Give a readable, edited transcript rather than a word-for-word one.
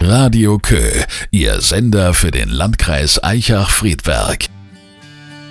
Radio Kö, Ihr Sender für den Landkreis Aichach-Friedberg.